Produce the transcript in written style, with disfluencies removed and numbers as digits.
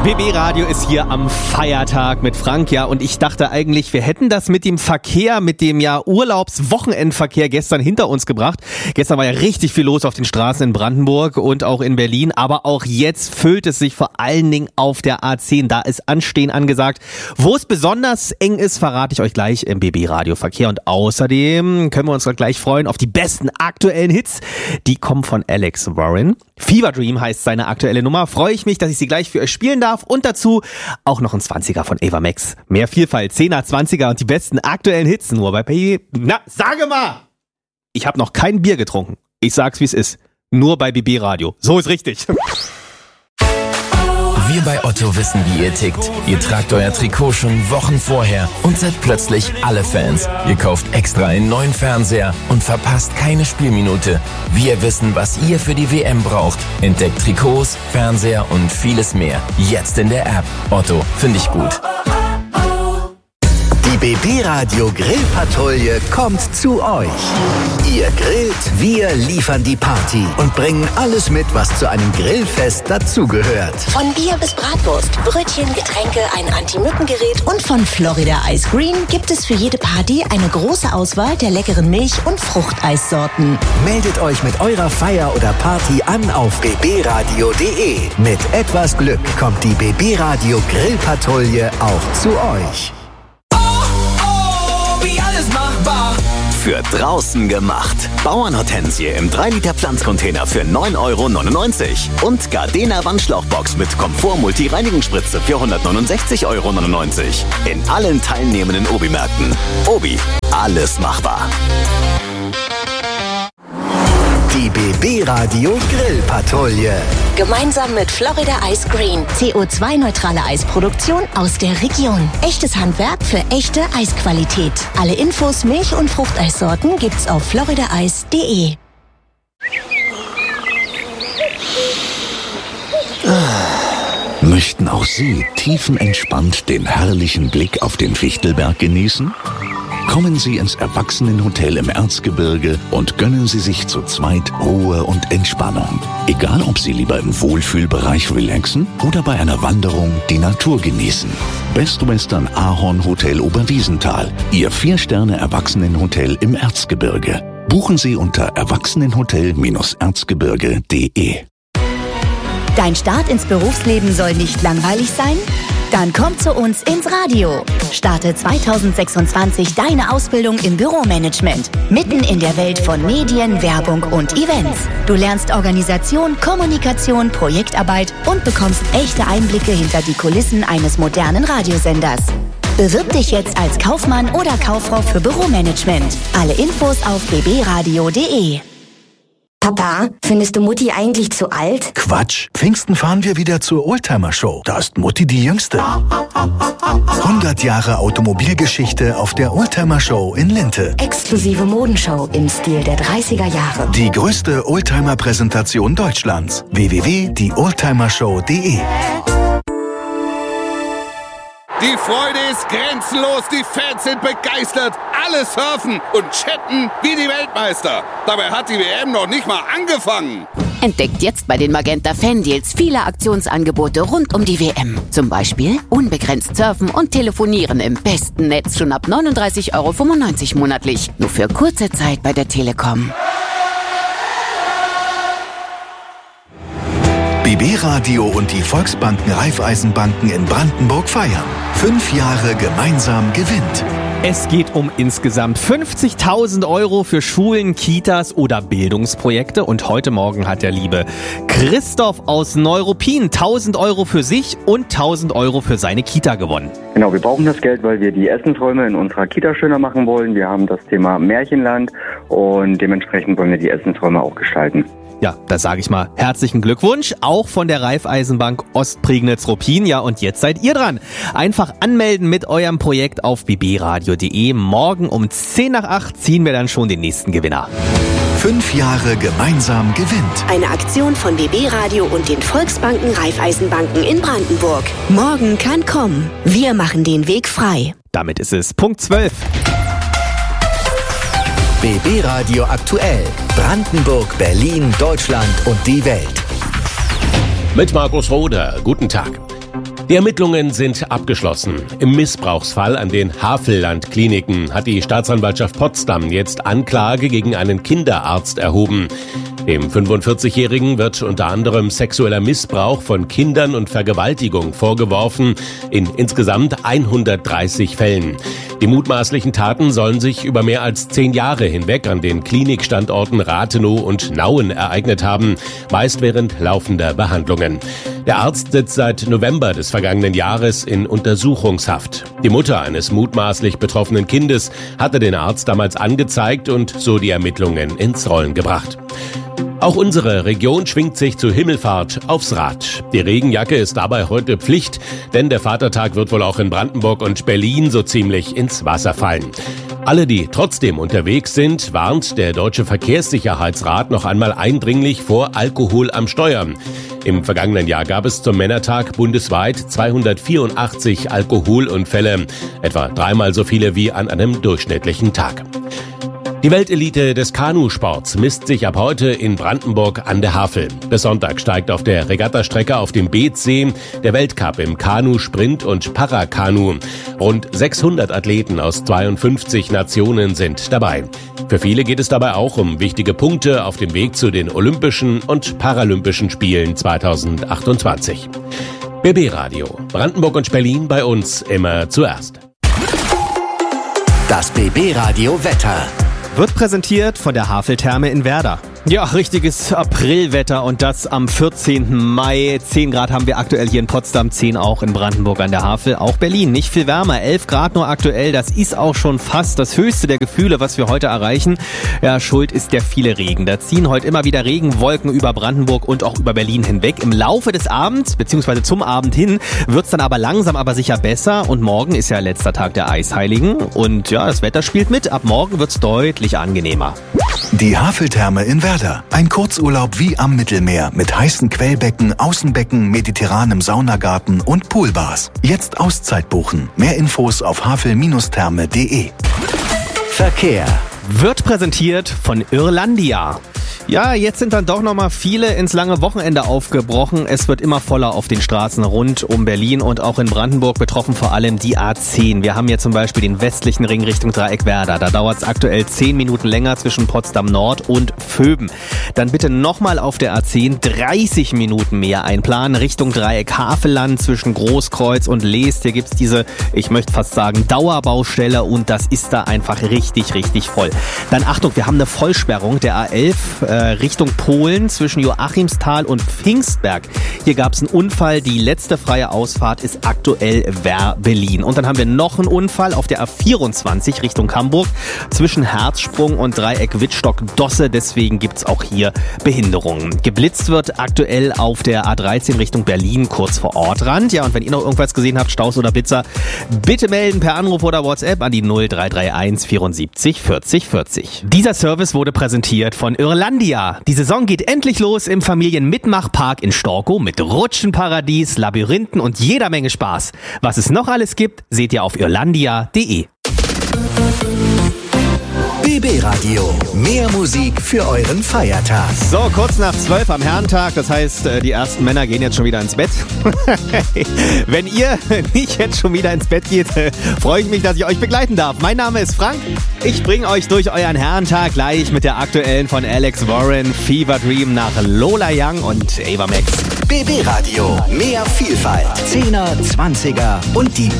BB Radio ist hier am Feiertag mit Frank, ja, und ich dachte eigentlich, wir hätten das mit dem Verkehr, mit dem ja Urlaubswochenendverkehr gestern hinter uns gebracht. Gestern war ja richtig viel los auf den Straßen in Brandenburg und auch in Berlin, aber auch jetzt füllt es sich vor allen Dingen auf der A10. Da ist Anstehen angesagt. Wo es besonders eng ist, verrate ich euch gleich im BB Radio Verkehr. Und außerdem können wir uns gleich freuen auf die besten aktuellen Hits. Die kommen von Alex Warren. Fever Dream heißt seine aktuelle Nummer. Freue ich mich, dass ich sie gleich für euch spielen darf. Und dazu auch noch ein 20er von Ava Max. Mehr Vielfalt, 10er, 20er und die besten aktuellen Hits nur bei BB. Na, sage mal! Ich habe noch kein Bier getrunken. Ich sag's, wie es ist. Nur bei BB Radio. So ist richtig. Wir bei Otto wissen, wie ihr tickt. Ihr tragt euer Trikot schon Wochen vorher und seid plötzlich alle Fans. Ihr kauft extra einen neuen Fernseher und verpasst keine Spielminute. Wir wissen, was ihr für die WM braucht. Entdeckt Trikots, Fernseher und vieles mehr. Jetzt in der App. Otto, finde ich gut. Die BB Radio Grillpatrouille kommt zu euch. Ihr grillt, wir liefern die Party und bringen alles mit, was zu einem Grillfest dazugehört. Von Bier bis Bratwurst, Brötchen, Getränke, ein Anti-Mücken-Gerät und von Florida Ice Green gibt es für jede Party eine große Auswahl der leckeren Milch- und Fruchteissorten. Meldet euch mit eurer Feier oder Party an auf bbradio.de. Mit etwas Glück kommt die BB Radio Grillpatrouille auch zu euch. Für draußen gemacht. Bauernhortensie im 3-Liter Pflanzcontainer für 9,99 € und Gardena Wandschlauchbox mit Komfort-Multi-Reinigungsspritze für 169,99 € in allen teilnehmenden Obi-Märkten. Obi, alles machbar. Die BB Radio Grillpatrouille. Gemeinsam mit Florida Ice Green. CO2-neutrale Eisproduktion aus der Region. Echtes Handwerk für echte Eisqualität. Alle Infos, Milch- und Fruchteissorten gibt's auf floridaeis.de. Möchten auch Sie tiefenentspannt den herrlichen Blick auf den Fichtelberg genießen? Kommen Sie ins Erwachsenenhotel im Erzgebirge und gönnen Sie sich zu zweit Ruhe und Entspannung. Egal, ob Sie lieber im Wohlfühlbereich relaxen oder bei einer Wanderung die Natur genießen. Best Western Ahorn Hotel Oberwiesenthal, Ihr 4-Sterne-Erwachsenenhotel im Erzgebirge. Buchen Sie unter erwachsenenhotel-erzgebirge.de. Dein Start ins Berufsleben soll nicht langweilig sein? Dann komm zu uns ins Radio. Starte 2026 deine Ausbildung im Büromanagement. Mitten in der Welt von Medien, Werbung und Events. Du lernst Organisation, Kommunikation, Projektarbeit und bekommst echte Einblicke hinter die Kulissen eines modernen Radiosenders. Bewirb dich jetzt als Kaufmann oder Kauffrau für Büromanagement. Alle Infos auf bbradio.de. Papa, findest du Mutti eigentlich zu alt? Quatsch. Pfingsten fahren wir wieder zur Oldtimer-Show. Da ist Mutti die Jüngste. 100 Jahre Automobilgeschichte auf der Oldtimer-Show in Linte. Exklusive Modenshow im Stil der 30er Jahre. Die größte Oldtimer-Präsentation Deutschlands. www.dioldtimershow.de. Die Freude ist grenzenlos, die Fans sind begeistert, alle surfen und chatten wie die Weltmeister. Dabei hat die WM noch nicht mal angefangen. Entdeckt jetzt bei den Magenta Fan-Deals viele Aktionsangebote rund um die WM. Zum Beispiel unbegrenzt surfen und telefonieren im besten Netz schon ab 39,95 € monatlich. Nur für kurze Zeit bei der Telekom. BB Radio und die Volksbanken Raiffeisenbanken in Brandenburg feiern. 5 Jahre gemeinsam gewinnt. Es geht um insgesamt 50.000 € für Schulen, Kitas oder Bildungsprojekte. Und heute Morgen hat der liebe Christoph aus Neuruppin 1.000 € für sich und 1.000 € für seine Kita gewonnen. Genau, wir brauchen das Geld, weil wir die Essensräume in unserer Kita schöner machen wollen. Wir haben das Thema Märchenland und dementsprechend wollen wir die Essensräume auch gestalten. Ja, da sage ich mal herzlichen Glückwunsch, auch von der Raiffeisenbank Ostprignitz-Ruppin. Ja, und jetzt seid ihr dran. Einfach anmelden mit eurem Projekt auf bbradio.de. Morgen um 7:50 ziehen wir dann schon den nächsten Gewinner. 5 Jahre gemeinsam gewinnt. Eine Aktion von BB Radio und den Volksbanken Raiffeisenbanken in Brandenburg. Morgen kann kommen. Wir machen den Weg frei. Damit ist es Punkt 12. BB Radio aktuell. Brandenburg, Berlin, Deutschland und die Welt. Mit Markus Roder. Guten Tag. Die Ermittlungen sind abgeschlossen. Im Missbrauchsfall an den Havelland-Kliniken hat die Staatsanwaltschaft Potsdam jetzt Anklage gegen einen Kinderarzt erhoben. Dem 45-Jährigen wird unter anderem sexueller Missbrauch von Kindern und Vergewaltigung vorgeworfen, in insgesamt 130 Fällen. Die mutmaßlichen Taten sollen sich über mehr als 10 Jahre hinweg an den Klinikstandorten Rathenow und Nauen ereignet haben, meist während laufender Behandlungen. Der Arzt sitzt seit November des vergangenen Jahres in Untersuchungshaft. Die Mutter eines mutmaßlich betroffenen Kindes hatte den Arzt damals angezeigt und so die Ermittlungen ins Rollen gebracht. Auch unsere Region schwingt sich zur Himmelfahrt aufs Rad. Die Regenjacke ist dabei heute Pflicht, denn der Vatertag wird wohl auch in Brandenburg und Berlin so ziemlich ins Wasser fallen. Alle, die trotzdem unterwegs sind, warnt der Deutsche Verkehrssicherheitsrat noch einmal eindringlich vor Alkohol am Steuer. Im vergangenen Jahr gab es zum Männertag bundesweit 284 Alkoholunfälle, etwa 3-mal so viele wie an einem durchschnittlichen Tag. Die Weltelite des Kanusports misst sich ab heute in Brandenburg an der Havel. Bis Sonntag steigt auf der Regattastrecke auf dem Beetzsee der Weltcup im Kanu, Sprint und Parakanu. Rund 600 Athleten aus 52 Nationen sind dabei. Für viele geht es dabei auch um wichtige Punkte auf dem Weg zu den Olympischen und Paralympischen Spielen 2028. BB Radio, Brandenburg und Berlin, bei uns immer zuerst. Das BB Radio Wetter wird präsentiert von der Haveltherme in Werder. Ja, richtiges Aprilwetter und das am 14. Mai. 10 Grad haben wir aktuell hier in Potsdam, 10 auch in Brandenburg an der Havel. Auch Berlin, nicht viel wärmer, 11 Grad nur aktuell. Das ist auch schon fast das höchste der Gefühle, was wir heute erreichen. Ja, schuld ist der viele Regen. Da ziehen heute immer wieder Regenwolken über Brandenburg und auch über Berlin hinweg. Im Laufe des Abends, beziehungsweise zum Abend hin, wird's dann aber langsam, aber sicher besser. Und morgen ist ja letzter Tag der Eisheiligen. Und ja, das Wetter spielt mit. Ab morgen wird's deutlich angenehmer. Die Haveltherme in Werder. Ein Kurzurlaub wie am Mittelmeer mit heißen Quellbecken, Außenbecken, mediterranem Saunagarten und Poolbars. Jetzt Auszeit buchen. Mehr Infos auf havel-therme.de. Verkehr wird präsentiert von Irlandia. Ja, jetzt sind dann doch nochmal viele ins lange Wochenende aufgebrochen. Es wird immer voller auf den Straßen rund um Berlin und auch in Brandenburg, betroffen vor allem die A10. Wir haben hier zum Beispiel den westlichen Ring Richtung Dreieck Werder. Da dauert es aktuell 10 Minuten länger zwischen Potsdam Nord und Vöben. Dann bitte nochmal auf der A10 30 Minuten mehr einplanen Richtung Dreieck Havelland zwischen Großkreuz und Leest. Hier gibt's diese, ich möchte fast sagen, Dauerbaustelle und das ist da einfach richtig, richtig voll. Dann Achtung, wir haben eine Vollsperrung der A11 Richtung Polen zwischen Joachimsthal und Pfingstberg. Hier gab es einen Unfall. Die letzte freie Ausfahrt ist aktuell Berlin. Und dann haben wir noch einen Unfall auf der A24 Richtung Hamburg zwischen Herzsprung und Dreieck Wittstock-Dosse. Deswegen gibt es auch hier Behinderungen. Geblitzt wird aktuell auf der A13 Richtung Berlin kurz vor Ortrand. Ja, und wenn ihr noch irgendwas gesehen habt, Staus oder Blitzer, bitte melden per Anruf oder WhatsApp an die 0331 74 40 40. Dieser Service wurde präsentiert von Irlandia. Die Saison geht endlich los im Familienmitmachpark in Storkow mit Rutschenparadies, Labyrinthen und jeder Menge Spaß. Was es noch alles gibt, seht ihr auf irlandia.de. BB Radio. Mehr Musik für euren Feiertag. So, kurz nach 12 am Herrentag. Das heißt, die ersten Männer gehen jetzt schon wieder ins Bett. Wenn ihr nicht jetzt schon wieder ins Bett geht, freue ich mich, dass ich euch begleiten darf. Mein Name ist Frank. Ich bringe euch durch euren Herrentag gleich mit der aktuellen von Alex Warren, Fever Dream nach Lola Young und Ava Max. BB Radio. Mehr Vielfalt. 10er, 20er und die